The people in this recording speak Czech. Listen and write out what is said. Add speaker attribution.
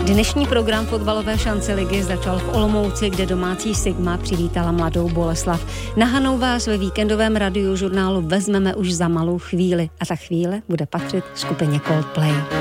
Speaker 1: Dnešní program fotbalové šance ligy začal v Olomouci, kde domácí Sigma přivítala Mladou Boleslav. Na Hanou vás ve víkendovém radiožurnálu vezmeme už za malou chvíli a ta chvíle bude patřit skupině Coldplay.